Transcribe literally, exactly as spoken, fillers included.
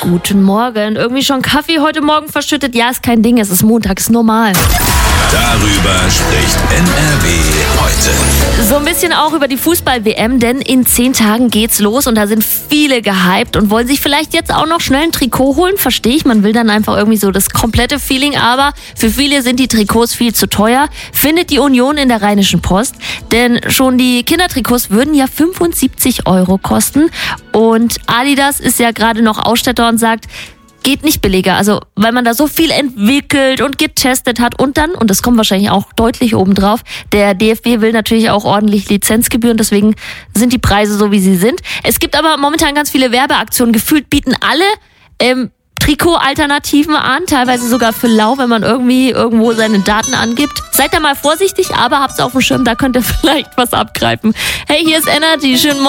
Guten Morgen. Irgendwie schon Kaffee heute Morgen verschüttet? Ja, ist kein Ding, es ist Montag, ist normal. Darüber spricht N R W heute. So ein bisschen auch über die Fußball-W M, denn in zehn Tagen geht's los und da sind viele gehypt und wollen sich vielleicht jetzt auch noch schnell ein Trikot holen. Verstehe ich, man will dann einfach irgendwie so das komplette Feeling, aber für viele sind die Trikots viel zu teuer. Findet die Union in der Rheinischen Post, denn schon die Kindertrikots würden ja fünfundsiebzig Euro kosten und Adidas ist ja gerade noch Ausstatter und sagt, geht nicht billiger, also weil man da so viel entwickelt und getestet hat und dann, und das kommt wahrscheinlich auch deutlich obendrauf, der D F B will natürlich auch ordentlich Lizenzgebühren, deswegen sind die Preise so, wie sie sind. Es gibt aber momentan ganz viele Werbeaktionen, gefühlt bieten alle ähm, Trikot-Alternativen an, teilweise sogar für lau, wenn man irgendwie irgendwo seine Daten angibt. Seid da mal vorsichtig, aber habt's auf dem Schirm, da könnt ihr vielleicht was abgreifen. Hey, hier ist Energy, schönen Morgen.